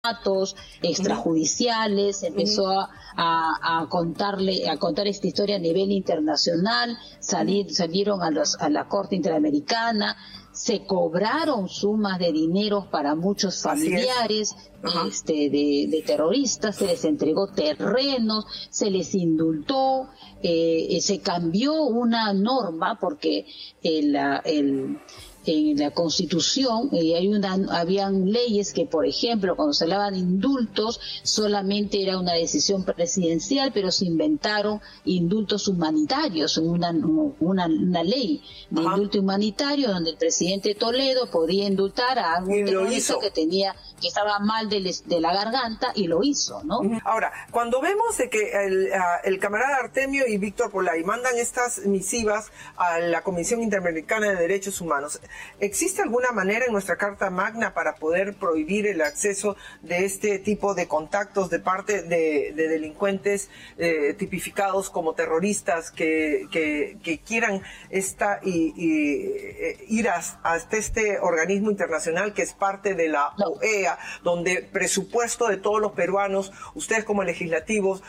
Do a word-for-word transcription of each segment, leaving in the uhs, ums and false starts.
extrajudiciales, empezó a, a, a contarle, a contar esta historia a nivel internacional, salir, salieron a, los, a la Corte Interamericana, se cobraron sumas de dinero para muchos familiares este, de, de terroristas, se les entregó terrenos, se les indultó, eh, se cambió una norma porque el, el en la Constitución eh, hay una, habían leyes que, por ejemplo, cuando se daban indultos, solamente era una decisión presidencial, pero se inventaron indultos humanitarios, una, una, una ley de Ajá. indulto humanitario donde el presidente Toledo podía indultar a algún terrorista que tenía que estaba mal de, les, de la garganta y lo hizo, ¿no? Ahora, cuando vemos de que el, uh, el camarada Artemio y Víctor Polay mandan estas misivas a la Comisión Interamericana de Derechos Humanos, ¿existe alguna manera en nuestra Carta Magna para poder prohibir el acceso de este tipo de contactos de parte de, de delincuentes eh, tipificados como terroristas que, que, que quieran esta, y, y, eh, ir hasta este organismo internacional que es parte de la O E A, donde presupuesto de todos los peruanos, ustedes como legislativos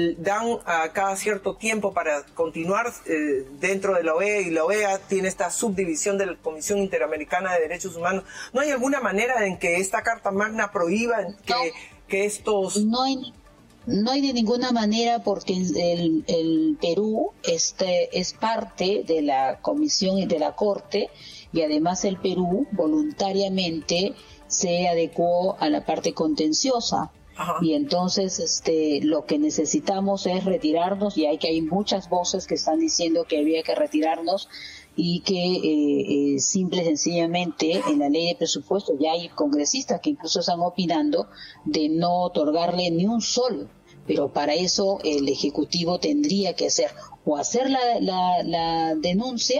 dan a cada cierto tiempo para continuar eh, dentro de la O E A, y la O E A tiene esta subdivisión de la Comisión Interamericana de Derechos Humanos? ¿No hay alguna manera en que esta Carta Magna prohíba que, no, que estos... No hay, no hay de ninguna manera, porque el, el Perú este, es parte de la Comisión y de la Corte, y además el Perú voluntariamente se adecuó a la parte contenciosa. Ajá. Y entonces este lo que necesitamos es retirarnos, y hay que hay muchas voces que están diciendo que había que retirarnos, y que eh, eh, simple y sencillamente en la ley de presupuesto ya hay congresistas que incluso están opinando de no otorgarle ni un sol, pero para eso el Ejecutivo tendría que hacer o hacer la, la, la denuncia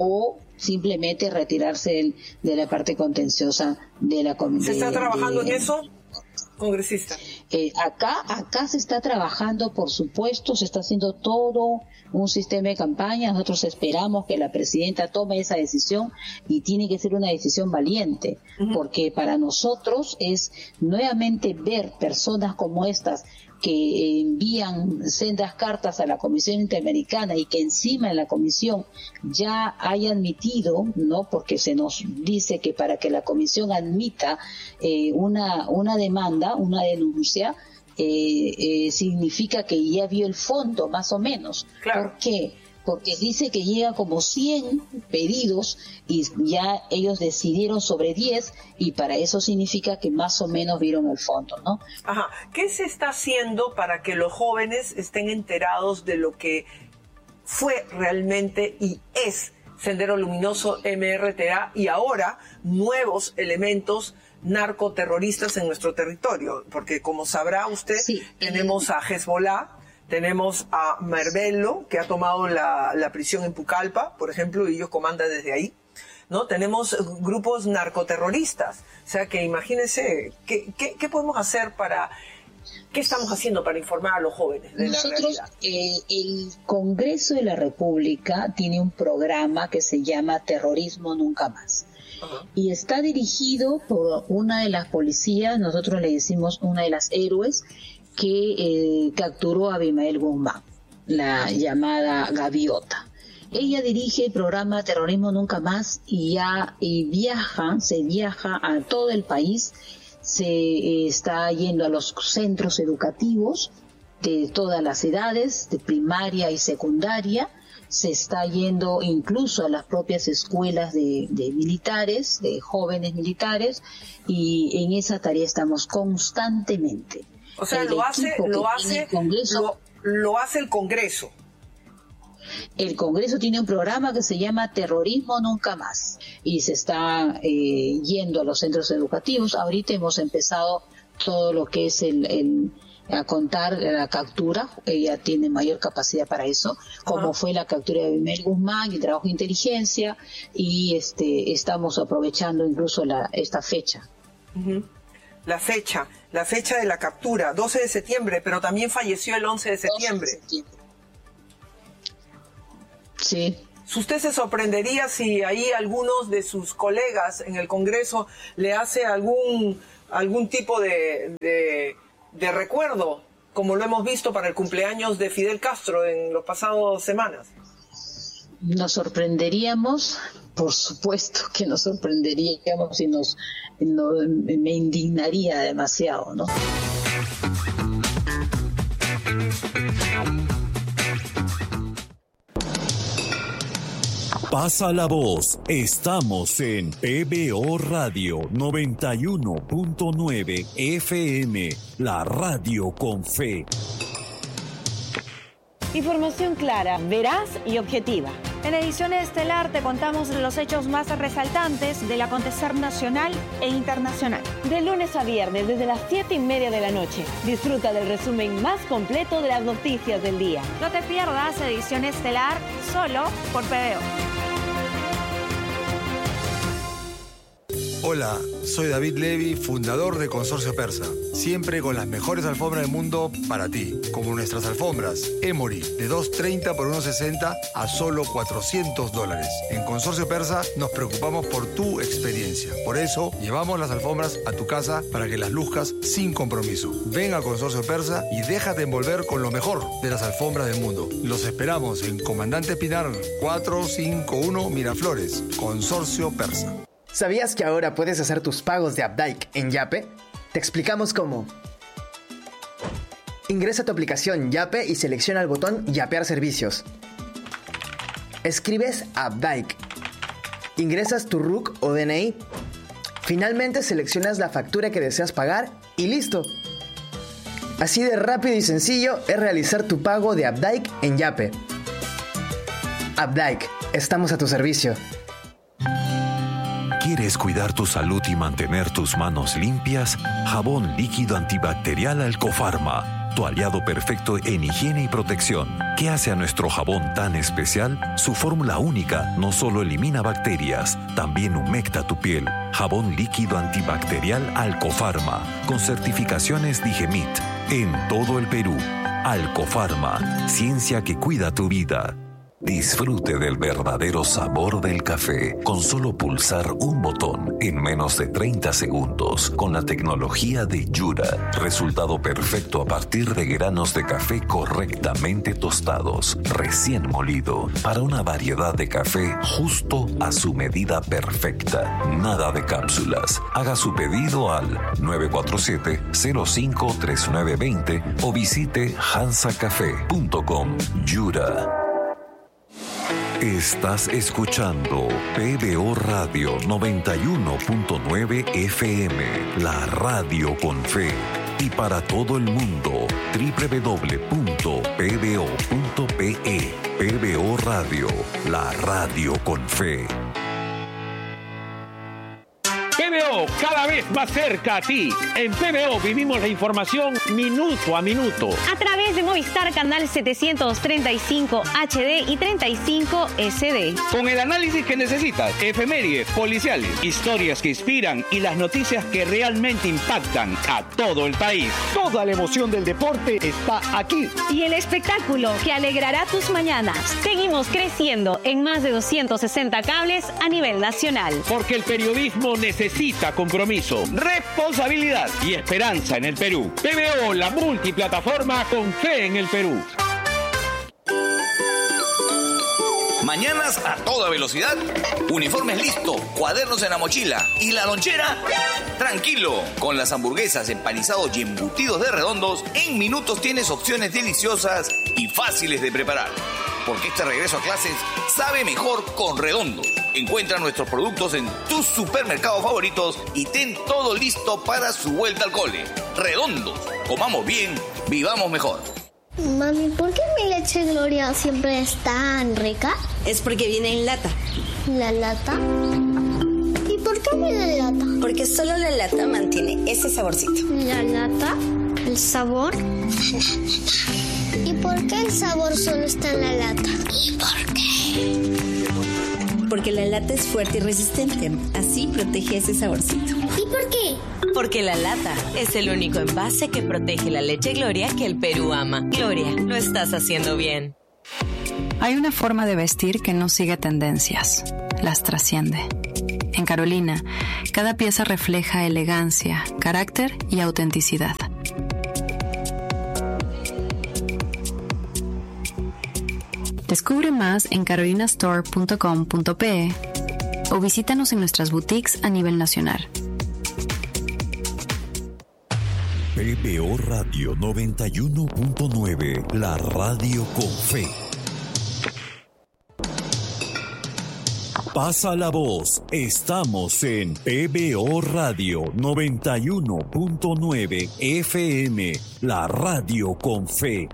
o simplemente retirarse de, de la parte contenciosa de la Comisión. ¿Se está trabajando de, en eso, congresista? Eh, acá, acá se está trabajando, por supuesto, se está haciendo todo un sistema de campaña. Nosotros esperamos que la presidenta tome esa decisión, y tiene que ser una decisión valiente, uh-huh. porque para nosotros es nuevamente ver personas como estas que envían sendas cartas a la Comisión Interamericana y que encima en la Comisión ya haya admitido, ¿no? Porque se nos dice que para que la Comisión admita eh, una, una demanda, una denuncia, eh, eh, significa que ya vio el fondo, más o menos. Claro. ¿Por qué? Porque dice que llega como cien pedidos y ya ellos decidieron sobre diez, y para eso significa que más o menos vieron el fondo, ¿no? Ajá. ¿Qué se está haciendo para que los jóvenes estén enterados de lo que fue realmente y es Sendero Luminoso, M R T A, y ahora nuevos elementos narcoterroristas en nuestro territorio? Porque como sabrá usted, sí, tenemos a Hezbollah, tenemos a Mervello, que ha tomado la, la prisión en Pucallpa, por ejemplo, y ellos comandan desde ahí, ¿no? Tenemos grupos narcoterroristas. O sea que imagínense, ¿qué, qué, qué podemos hacer para... ¿Qué estamos haciendo para informar a los jóvenes de Nosotros, la realidad? Eh, el Congreso de la República tiene un programa que se llama Terrorismo Nunca Más. Uh-huh. Y está dirigido por una de las policías, nosotros le decimos una de las héroes, que eh, capturó a Abimael Guzmán, la llamada Gaviota. Ella dirige el programa Terrorismo Nunca Más, y ya y viaja, se viaja a todo el país, se eh, está yendo a los centros educativos de todas las edades, de primaria y secundaria, se está yendo incluso a las propias escuelas de, de militares, de jóvenes militares, y en esa tarea estamos constantemente. O sea, lo hace, lo hace, lo, lo hace el Congreso. El Congreso tiene un programa que se llama Terrorismo Nunca Más, y se está eh, yendo a los centros educativos. Ahorita hemos empezado todo lo que es el, el a contar la captura. Ella tiene mayor capacidad para eso, como uh-huh. fue la captura de Abimael Guzmán y el trabajo de inteligencia, y este estamos aprovechando incluso la, esta fecha. Uh-huh. La fecha, la fecha de la captura, doce de septiembre, pero también falleció el once de septiembre. doce de septiembre. Sí. ¿Usted se sorprendería si ahí algunos de sus colegas en el Congreso le hace algún algún tipo de, de, de recuerdo, como lo hemos visto para el cumpleaños de Fidel Castro en las pasadas semanas? Nos sorprenderíamos, por supuesto que nos sorprenderíamos y nos, no, me indignaría demasiado, ¿no? Pasa la voz, estamos en P B O Radio noventa y uno punto nueve F M, la radio con fe. Información clara, veraz y objetiva. En Ediciones Estelar te contamos los hechos más resaltantes del acontecer nacional e internacional. De lunes a viernes, desde las siete y media de la noche. Disfruta del resumen más completo de las noticias del día. No te pierdas Edición Estelar solo por P B O. Hola, soy David Levy, fundador de Consorcio Persa. Siempre con las mejores alfombras del mundo para ti, como nuestras alfombras Emory de dos treinta por uno sesenta a solo cuatrocientos dólares. En Consorcio Persa nos preocupamos por tu experiencia. Por eso llevamos las alfombras a tu casa para que las luzcas sin compromiso. Ven a Consorcio Persa y déjate envolver con lo mejor de las alfombras del mundo. Los esperamos en Comandante Pinar cuatrocientos cincuenta y uno Miraflores. Consorcio Persa. ¿Sabías que ahora puedes hacer tus pagos de Updike en Yape? Te explicamos cómo. Ingresa a tu aplicación Yape y selecciona el botón Yapear servicios. Escribes Updike. Ingresas tu R U C o D N I. Finalmente seleccionas la factura que deseas pagar y listo. Así de rápido y sencillo es realizar tu pago de Updike en Yape. Updike, estamos a tu servicio. ¿Quieres cuidar tu salud y mantener tus manos limpias? Jabón líquido antibacterial Alcofarma, tu aliado perfecto en higiene y protección. ¿Qué hace a nuestro jabón tan especial? Su fórmula única no solo elimina bacterias, también humecta tu piel. Jabón líquido antibacterial Alcofarma, con certificaciones Digemit, en todo el Perú. Alcofarma, ciencia que cuida tu vida. Disfrute del verdadero sabor del café con solo pulsar un botón en menos de treinta segundos con la tecnología de Yura. Resultado perfecto a partir de granos de café correctamente tostados, recién molido, para una variedad de café justo a su medida perfecta. Nada de cápsulas. Haga su pedido al nueve cuatro siete, cero cinco tres nueve dos cero o visite hansa café punto com. Yura. Estás escuchando P B O Radio noventa y uno punto nueve F M, la radio con fe. Y para todo el mundo, doble u doble u doble u punto p b o punto p e. P B O Radio, la radio con fe. P B O, cada vez más cerca a ti. En P B O vivimos la información minuto a minuto. A través de Movistar Canal setecientos treinta y cinco H D y treinta y cinco S D. Con el análisis que necesitas, efemérides, policiales, historias que inspiran y las noticias que realmente impactan a todo el país. Toda la emoción del deporte está aquí. Y el espectáculo que alegrará tus mañanas. Seguimos creciendo en más de doscientos sesenta cables a nivel nacional. Porque el periodismo necesita Necesita compromiso, responsabilidad y esperanza en el Perú. P B O, la multiplataforma con fe en el Perú. Mañanas a toda velocidad, uniformes listo, cuadernos en la mochila y la lonchera. Tranquilo, con las hamburguesas, empanizados y embutidos de Redondos, en minutos tienes opciones deliciosas y fáciles de preparar. Porque este regreso a clases sabe mejor con Redondos. Encuentra nuestros productos en tus supermercados favoritos y ten todo listo para su vuelta al cole. Redondos, comamos bien, vivamos mejor. Mami, ¿por qué mi leche Gloria siempre es tan rica? Es porque viene en lata. ¿La lata? ¿Y por qué viene en lata? Porque solo la lata mantiene ese saborcito. ¿La lata? ¿El sabor? ¿Y por qué el sabor solo está en la lata? ¿Y por qué? Porque la lata es fuerte y resistente. Así protege ese saborcito. ¿Y por qué? Porque la lata es el único envase que protege la leche Gloria que el Perú ama. Gloria, lo estás haciendo bien. Hay una forma de vestir que no sigue tendencias, las trasciende. En Carolina, cada pieza refleja elegancia, carácter y autenticidad. Descubre más en carolina store punto com punto pe o visítanos en nuestras boutiques a nivel nacional. P B O Radio noventa y uno punto nueve, la radio con fe. Pasa la voz, estamos en P B O Radio noventa y uno punto nueve F M, la radio con fe.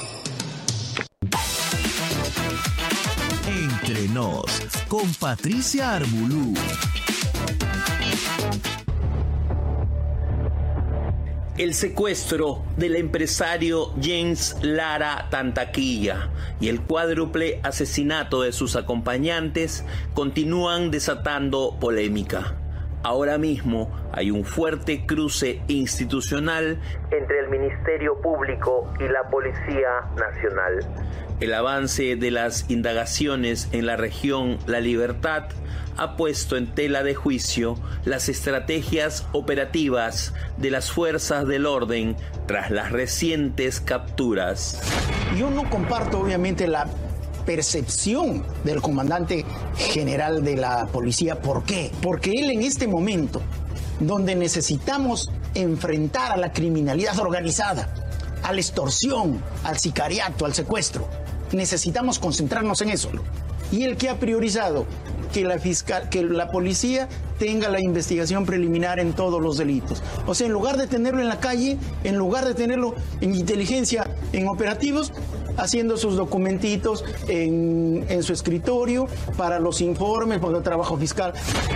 Entre nos, con Patricia Arbulú. El secuestro del empresario James Lara Tantaquilla y el cuádruple asesinato de sus acompañantes continúan desatando polémica. Ahora mismo hay un fuerte cruce institucional entre el Ministerio Público y la Policía Nacional. El avance de las indagaciones en la región La Libertad ha puesto en tela de juicio las estrategias operativas de las fuerzas del orden tras las recientes capturas. Yo no comparto obviamente la percepción del comandante general de la policía. ¿Por qué? Porque él en este momento, donde necesitamos enfrentar a la criminalidad organizada, a la extorsión, al sicariato, al secuestro, necesitamos concentrarnos en eso. Y el que ha priorizado que la fiscal, que la policía tenga la investigación preliminar en todos los delitos. O sea, en lugar de tenerlo en la calle, en lugar de tenerlo en inteligencia, en operativos, haciendo sus documentitos en, en su escritorio para los informes, para el trabajo fiscal.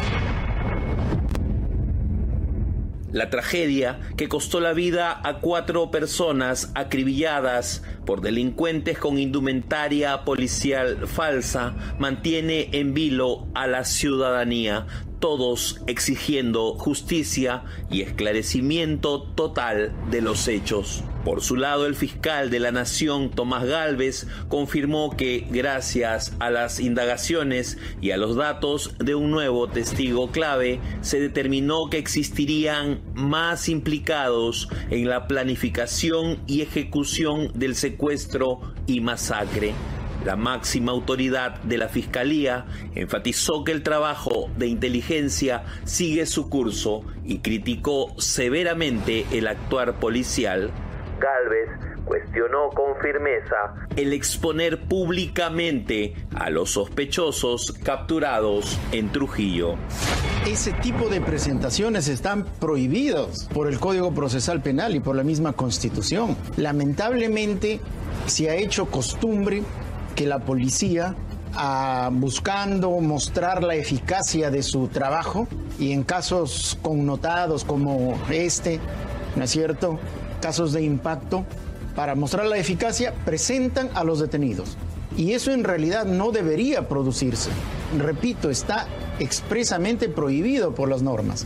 La tragedia que costó la vida a cuatro personas acribilladas por delincuentes con indumentaria policial falsa mantiene en vilo a la ciudadanía, todos exigiendo justicia y esclarecimiento total de los hechos. Por su lado, el fiscal de la Nación, Tomás Gálvez, confirmó que gracias a las indagaciones y a los datos de un nuevo testigo clave, se determinó que existirían más implicados en la planificación y ejecución del secuestro y masacre. La máxima autoridad de la Fiscalía enfatizó que el trabajo de inteligencia sigue su curso y criticó severamente el actuar policial. Gálvez cuestionó con firmeza el exponer públicamente a los sospechosos capturados en Trujillo. Ese tipo de presentaciones están prohibidos por el Código Procesal Penal y por la misma Constitución. Lamentablemente se ha hecho costumbre que la policía, ah, buscando mostrar la eficacia de su trabajo, y en casos connotados como este, ¿no es cierto?, casos de impacto, para mostrar la eficacia, presentan a los detenidos. Y eso en realidad no debería producirse. Repito, está expresamente prohibido por las normas.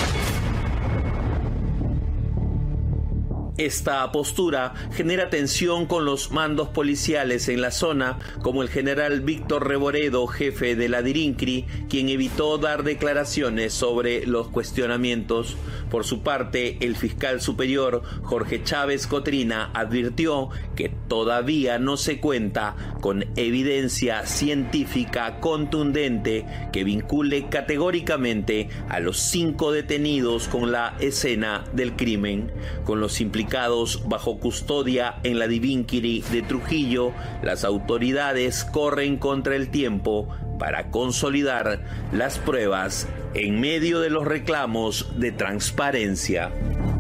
Esta postura genera tensión con los mandos policiales en la zona, como el general Víctor Reboredo, jefe de la DIRINCRI, quien evitó dar declaraciones sobre los cuestionamientos. Por su parte, el fiscal superior, Jorge Chávez Cotrina, advirtió que todavía no se cuenta con evidencia científica contundente que vincule categóricamente a los cinco detenidos con la escena del crimen. Con los implicados bajo custodia en la DIVINCRI de Trujillo, las autoridades corren contra el tiempo para consolidar las pruebas en medio de los reclamos de transparencia.